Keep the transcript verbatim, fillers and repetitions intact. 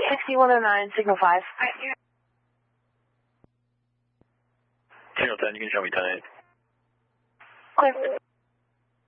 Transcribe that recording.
sixty-one oh nine, signal five. Signal ten, you can show me ten eight. Clear.